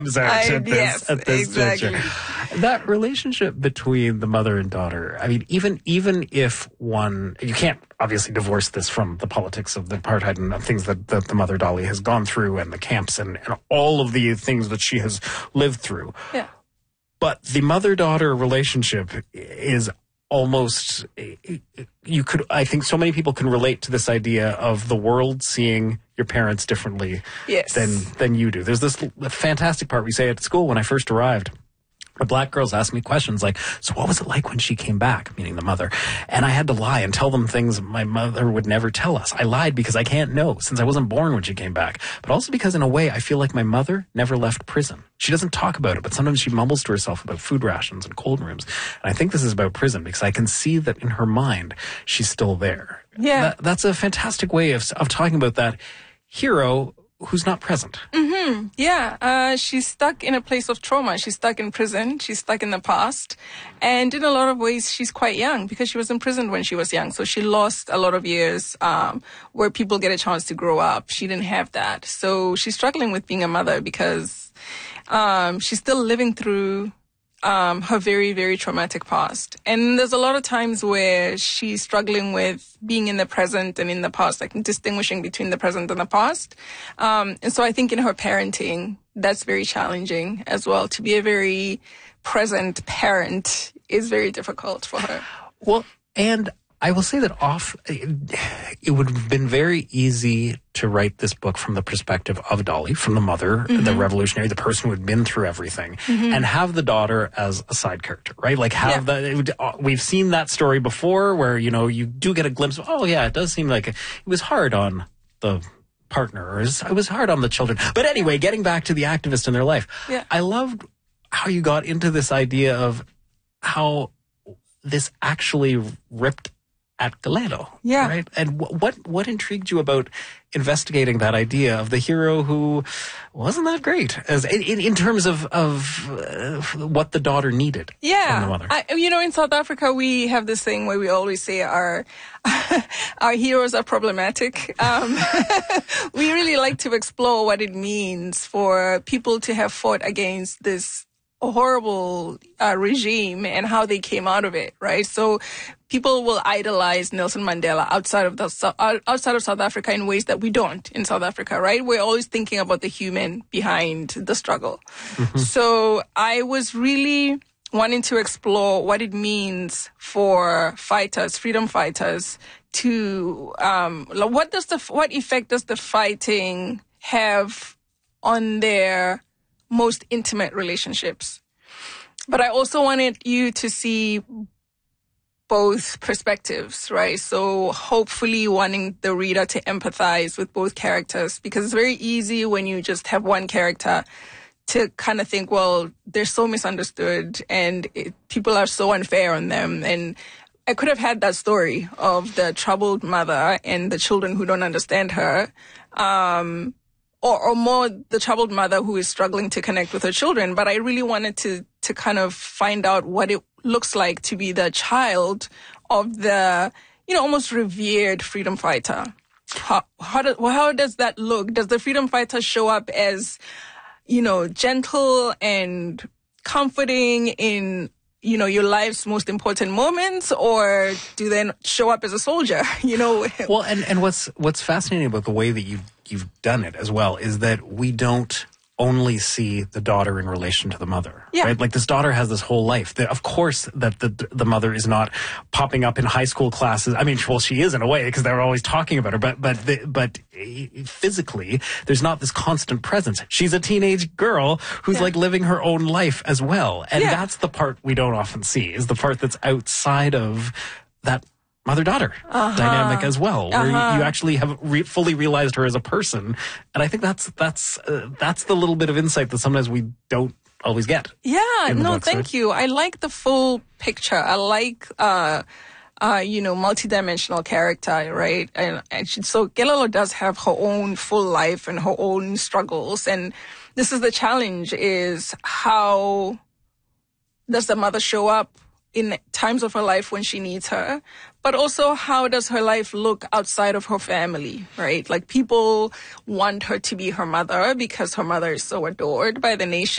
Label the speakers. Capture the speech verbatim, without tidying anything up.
Speaker 1: comes out
Speaker 2: I,
Speaker 1: at this,
Speaker 2: yes,
Speaker 1: at this
Speaker 2: exactly.
Speaker 1: juncture. That relationship between the mother and daughter, I mean, even even if one, you can't obviously divorce this from the politics of the apartheid and the things that, that the mother Dolly has gone through and the camps and, and all of the things that she has lived through.
Speaker 2: Yeah.
Speaker 1: But the mother-daughter relationship is almost, you could, I think so many people can relate to this idea of the world seeing your parents differently
Speaker 2: yes.
Speaker 1: than, than you do. There's this fantastic part we say at school when I first arrived. The black girls asked me questions like, so what was it like when she came back, meaning the mother? And I had to lie and tell them things my mother would never tell us. I lied because I can't know, since I wasn't born when she came back. But also because, in a way, I feel like my mother never left prison. She doesn't talk about it, but sometimes she mumbles to herself about food rations and cold rooms. And I think this is about prison because I can see that in her mind, she's still there.
Speaker 2: Yeah.
Speaker 1: That, that's a fantastic way of, of talking about that hero who's not present.
Speaker 2: Mm-hmm. Yeah. Uh, she's stuck in a place of trauma. She's stuck in prison. She's stuck in the past. And in a lot of ways, she's quite young because she was imprisoned when she was young. So she lost a lot of years um, where people get a chance to grow up. She didn't have that. So she's struggling with being a mother because um, she's still living through Um, her very, very traumatic past. And there's a lot of times where she's struggling with being in the present and in the past, like distinguishing between the present and the past. Um, and so I think in her parenting, that's very challenging as well. To be a very present parent is very difficult for her.
Speaker 1: Well, and I will say that off, it would have been very easy to write this book from the perspective of Dolly, from the mother, mm-hmm. the revolutionary, the person who had been through everything, mm-hmm. and have the daughter as a side character, right? Like have yeah. the, would, uh, we've seen that story before where, you know, you do get a glimpse of, oh yeah, it does seem like it was hard on the partner, or it was hard on the children. But anyway, getting back to the activist in their life,
Speaker 2: yeah.
Speaker 1: I loved how you got into this idea of how this actually ripped at Galeno,
Speaker 2: yeah.
Speaker 1: right? And w- what what intrigued you about investigating that idea of the hero who wasn't that great, as in, in terms of of uh, what the daughter needed
Speaker 2: yeah.
Speaker 1: from the mother?
Speaker 2: I, you know, in South Africa, we have this thing where we always say our our heroes are problematic. Um, we really like to explore what it means for people to have fought against this horrible uh, regime and how they came out of it, right? So people will idolize Nelson Mandela outside of the outside of South Africa in ways that we don't in South Africa, right? We're always thinking about the human behind the struggle. Mm-hmm. So I was really wanting to explore what it means for fighters, freedom fighters, to um, what does the what effect does the fighting have on their most intimate relationships. But I also wanted you to see both perspectives, right? So hopefully wanting the reader to empathize with both characters, because it's very easy when you just have one character to kind of think, well, they're so misunderstood and it, people are so unfair on them. And I could have had that story of the troubled mother and the children who don't understand her. Um, Or, or more the troubled mother who is struggling to connect with her children. But I really wanted to, to kind of find out what it looks like to be the child of the, you know, almost revered freedom fighter. How, how, do, how does that look? Does the freedom fighter show up as, you know, gentle and comforting in, you know, your life's most important moments, or do they show up as a soldier, you know?
Speaker 1: Well, and, and what's, what's fascinating about the way that you've, you've done it as well is that we don't only see the daughter in relation to the mother,
Speaker 2: yeah.
Speaker 1: right? Like this daughter has this whole life. That, of course, that the the mother is not popping up in high school classes. I mean, well, she is in a way because they're always talking about her, but but the, but physically, there's not this constant presence. She's a teenage girl who's yeah. like living her own life as well, and
Speaker 2: yeah.
Speaker 1: that's the part we don't often see. Is the part that's outside of that mother-daughter
Speaker 2: uh-huh.
Speaker 1: dynamic as well, where
Speaker 2: uh-huh.
Speaker 1: you, you actually have re- fully realized her as a person. And I think that's that's uh, that's the little bit of insight that sometimes we don't always get.
Speaker 2: Yeah, no,
Speaker 1: book,
Speaker 2: thank
Speaker 1: so.
Speaker 2: you. I like the full picture. I like, uh, uh, you know, multidimensional character, right? And, and she, so Galelo does have her own full life and her own struggles. And this is the challenge, is how does the mother show up in times of her life when she needs her, but also how does her life look outside of her family, right? Like people want her to be her mother because her mother is so adored by the nation.